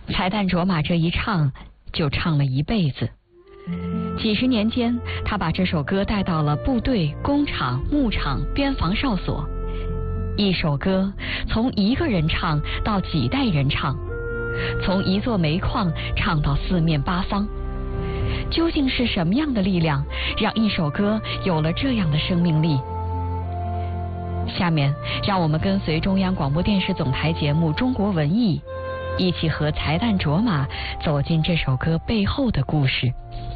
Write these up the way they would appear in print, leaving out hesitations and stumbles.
才旦卓玛这一唱就唱了一辈子。几十年间，他把这首歌带到了部队、工厂、牧场、边防哨所。一首歌从一个人唱到几代人唱，从一座煤矿唱到四面八方。究竟是什么样的力量让一首歌有了这样的生命力？下面让我们跟随中央广播电视总台节目《中国文艺》，一起和才旦卓玛走进这首歌背后的故事。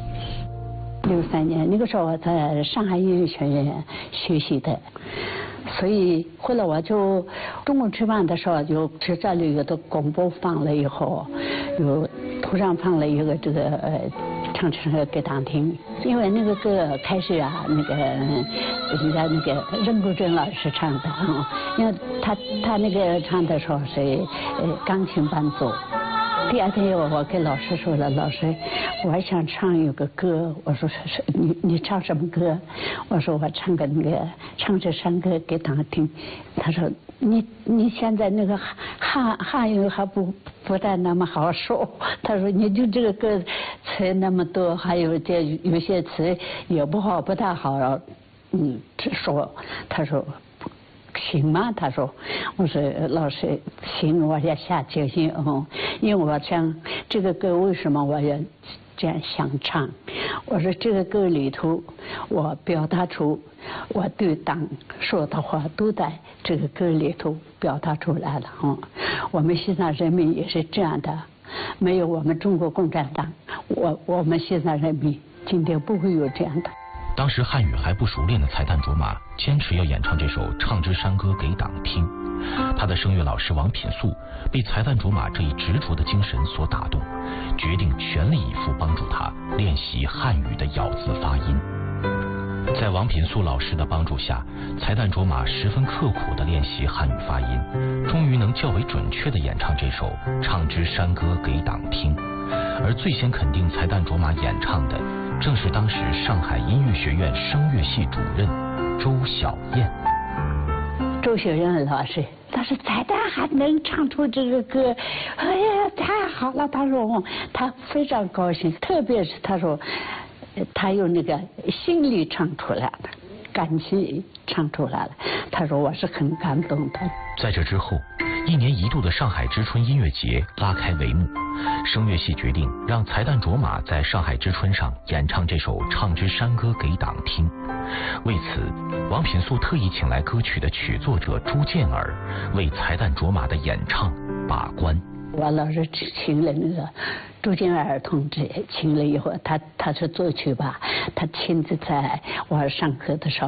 63年那个时候我在上海音乐学院学习的，所以后来我就中午吃饭的时候，就这里有的广播放了以后，有突然放了一个这个唱这个给当听，因为那个歌开始啊，那个人家那个任谷珍老师唱的因为他那个唱的时候是钢琴伴奏。第二天我跟老师说了，老师，我还想唱一个歌。我说你唱什么歌？我说我唱个那个唱这山歌给他听。他说你现在那个汉语还不太那么好说。他说你就这个歌词那么多，还有这有些词也不太好说。他说。行吗？他说，我说老师行，我要下决心因为我想这个歌为什么我要这样想唱？我说这个歌里头，我表达出我对党说的话都在这个歌里头表达出来了我们西藏人民也是这样的，没有我们中国共产党，我们西藏人民今天不会有这样的。 当时汉语还不熟练的才旦卓玛坚持要演唱这首《唱支山歌》给党听。他的声乐老师王品素被才旦卓玛这一执着的精神所打动，决定全力以赴帮助他练习汉语的咬字发音。在王品素老师的帮助下，才旦卓玛十分刻苦地练习汉语发音，终于能较为准确地演唱这首《唱支山歌》给党听。而最先肯定才旦卓玛演唱的，正是当时上海音乐学院声乐系主任周小燕。 周小燕老师，他说才旦还能唱出这个歌，哎呀，太好了！他说他非常高兴，特别是他说他用那个心里唱出来的，感情唱出来了。他说我是很感动的。 在这之后，1年1度的上海知春音乐节拉开帷幕，声乐系决定让才旦卓玛在上海知春上演唱这首《唱支山歌》给党听。为此，王品素特意请来歌曲的曲作者朱建尔为才旦卓玛的演唱把关。 我老是请了那个朱建尔同志，请了以后，他是作曲吧，他亲自在我上课的时候